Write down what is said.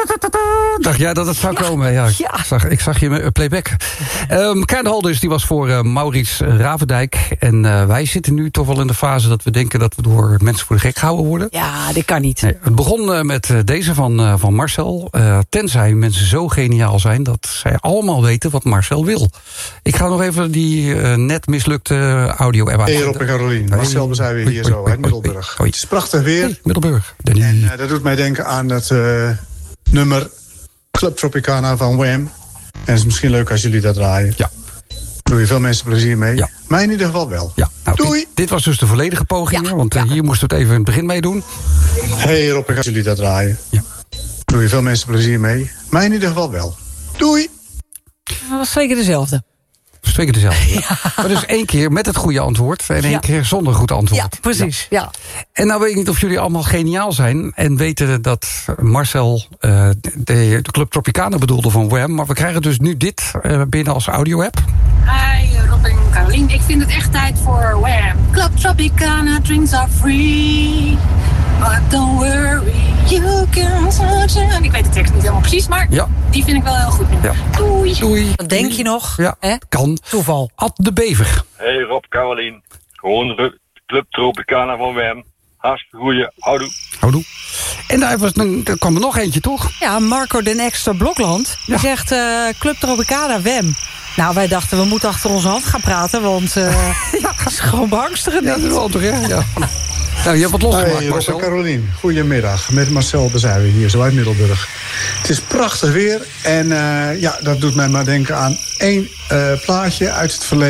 Dacht jij dat het zou komen? Ja, ik zag je playback. Kernholders, die was voor Maurice Ravendijk. En wij zitten nu toch wel in de fase dat we denken dat we door mensen voor de gek gehouden worden. Ja, dit kan niet. Nee, het begon met deze van Marcel. Tenzij mensen zo geniaal zijn dat zij allemaal weten wat Marcel wil. Ik ga nog even die net mislukte audio-app aan. Hey Rob en Carolien, Marcel Bezij weer hier zo uit Middelburg. Het is prachtig weer. Hey, Middelburg. En dat doet mij denken aan het nummer Club Tropicana van Wham. En het is misschien leuk als jullie dat draaien. Ja. Doe je veel mensen plezier mee. Ja. Mij in ieder geval wel. Ja, nou, doei! Dit was dus de volledige poging, want hier moesten we het even in het begin mee doen. Hey Rob, als jullie dat draaien. Ja. Doe je veel mensen plezier mee. Mij in ieder geval wel. Doei! Dat was zeker dezelfde. Twee keer dezelfde. Ja. Maar dus 1 keer met het goede antwoord en 1 keer zonder goed antwoord. Ja, precies. Ja. En nou weet ik niet of jullie allemaal geniaal zijn en weten dat Marcel de Club Tropicana bedoelde van Wham. Maar we krijgen dus nu dit binnen als audio-app. Hi Rob en Carolien, ik vind het echt tijd voor Wham. Club Tropicana, drinks are free. But don't worry, you can touch it. Ik weet de tekst niet helemaal precies, maar die vind ik wel heel goed. Ja. Doei. Doei. Wat denk je nog? Ja, hè? Kan. Toeval. Ad de Bever. Hey Rob, Carolien. Gewoon de Club Tropicana van Wham. Hartstikke goeie. Houdoe. En daar kwam er nog eentje, toch? Ja, Marco den Extra Blokland. Die zegt Club Tropicana Wham. Nou, wij dachten we moeten achter onze hand gaan praten, want het is gewoon beangstigend. Ja, dat is wel toch, hè? Ja. Nou, je hebt wat losgemaakt, Hey Rob Marcel. en Carolien, goedemiddag. Met Marcel Bezij weer hier zo uit Middelburg. Het is prachtig weer en dat doet mij maar denken aan 1 plaatje uit het verleden.